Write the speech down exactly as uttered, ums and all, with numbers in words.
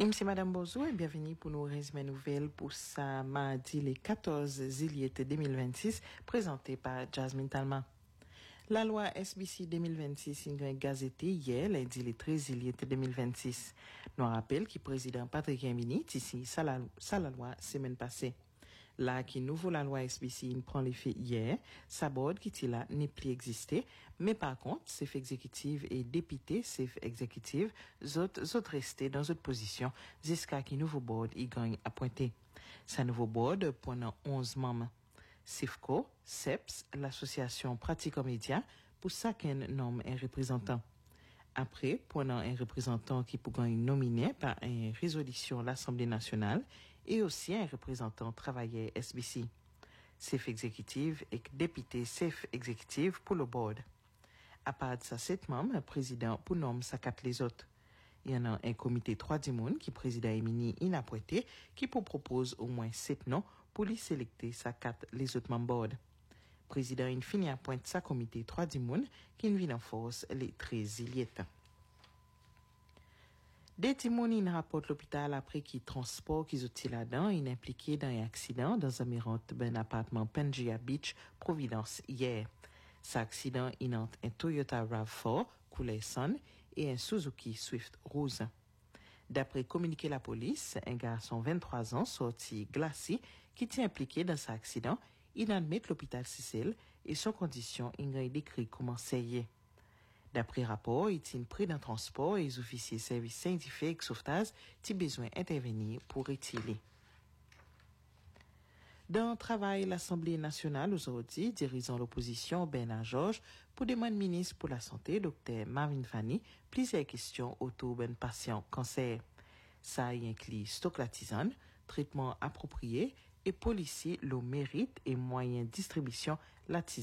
Merci Madame Bozo et bienvenue pour nous résumer nouvelles pour ce mardi le quatorze juillet deux mille vingt-six présenté par Jasmine Talma. La loi S B C deux mille vingt-six est gazetée hier lundi le treize juillet deux mille vingt-six. Nous rappelle que le président Patrick Yamini ici ça la, ça la loi semaine passée. Là, qui nouveau la loi S B C prend l'effet hier, sa board qui est là n'est plus existé, mais par contre, chef exécutif et député chef exécutif, autres, autres restés dans autre position, jusqu'à qui nouveau board y gagne à pointer. Sa nouveau board pendant onze membres. SIFCO, C E P S, l'association pratique média, pour chacun nomme un représentant. Après, pendant un représentant qui pourra être nominé par une résolution de l'Assemblée nationale et aussi un représentant travailleur S B C. Chef exécutif et député chef exécutif pour le board. À part de ça, sept membres, président pour nommer sa quatre les autres. Il y en a un comité trois du monde qui président Emini inapprêté qui pour propose au moins sept noms pour lui sélecter sa quatre les autres membres board. Président Infini appointe sa comité trois du monde qui vient en force les treize juillet. Des timons rapportent l'hôpital après qui transport qu'ils ont là-dedans, il impliqué dans un accident dans un mirante d'un appartement Pangaea Beach, Providence, hier. Cet accident, il entre un Toyota RAV quatre, couleur Sun, et un Suzuki Swift rose. D'après communiqué la police, un garçon de vingt-trois ans sorti glacé qui était impliqué dans cet accident, il admet l'hôpital Cicel et son condition il est décrit comme sérieux. D'après rapport, il est pris d'un transport et les officiers services scientifiques sauvetage ont besoin d'intervenir pour retirer. Dans le travail, l'Assemblée nationale aujourd'hui, dirigeant l'opposition Bernard Georges, pour demander ministre pour la santé, Dr Marvin Fanny, plusieurs questions autour d'un patient cancer. Ça y inclut stock la tisane, traitement approprié et policier le mérite et moyen de distribution la tisane.